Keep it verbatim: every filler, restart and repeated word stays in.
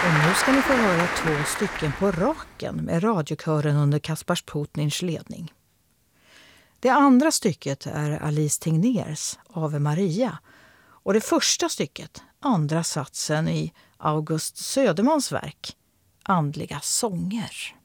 Och nu ska ni få höra två stycken på raken med radiokören under Kaspars Putnins ledning. Det andra stycket är Alice Tegnérs Ave Maria och det första stycket, andra satsen i August Södermans verk Andliga sånger.